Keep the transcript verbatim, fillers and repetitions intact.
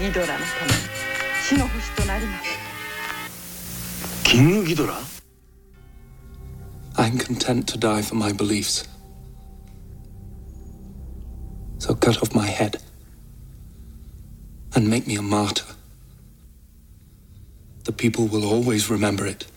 ギドラのために死の星となります。 キングギドラ？ I'm content to die for my beliefs. So cut off my head and make me a martyr. The people will always remember it.